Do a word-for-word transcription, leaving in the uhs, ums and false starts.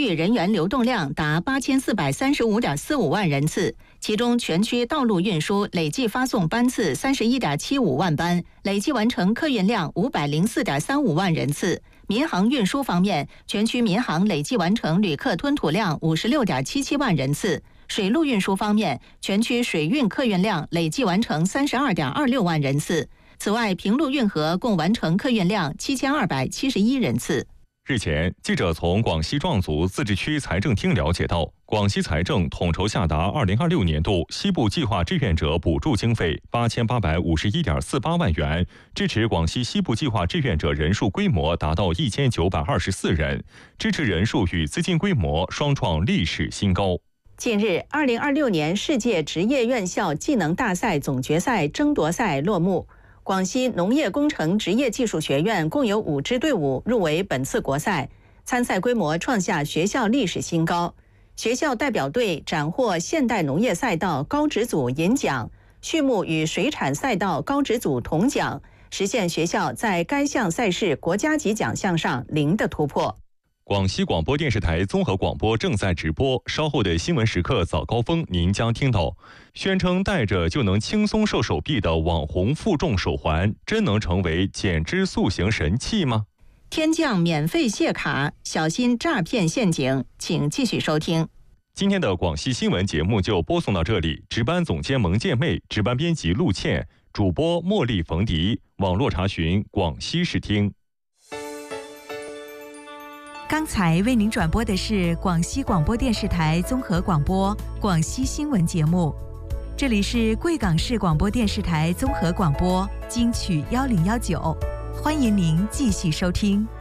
域人员流动量达八千四百三十五点四五万人次，其中全区道路运输累计发送班次三十一点七五万班，累计完成客运量五百零四点三五万人次。民航运输方面，全区民航累计完成旅客吞吐量五十六点七七万人次。水陆运输方面，全区水运客运量累计完成三十二点二六万人次。此外，平陆运河共完成客运量七千二百七十一人次。 日前，记者从广西壮族自治区财政厅了解到，广西财政统筹下达二零二六年度西部计划志愿者补助经费八千八百五十一点四八万元，支持广西西部计划志愿者人数规模达到一千九百二十四人，支持人数与资金规模双创历史新高。 近日，二零二六年世界职业院校技能大赛总决赛争夺赛落幕。广西农业工程职业技术学院共有五支队伍入围本次国赛，参赛规模创下学校历史新高。学校代表队斩获现代农业赛道高职组银奖，畜牧与水产赛道高职组铜奖，实现学校在该项赛事国家级奖项上零的突破。 广西广播电视台综合广播正在直播，稍后的新闻时刻早高峰您将听到，宣称戴着就能轻松瘦手臂的网红负重手环，真能成为减脂塑形神器吗？ 天降免费谢卡，小心诈骗陷阱，请继续收听。 今天的广西新闻节目就播送到这里，值班总监蒙建妹，值班编辑陆倩，主播茉莉冯迪，网络查询广西视听。 刚才为您转播的是广西广播电视台综合广播广西新闻节目，这里是贵港市广播电视台综合广播金曲一零一九，欢迎您继续收听。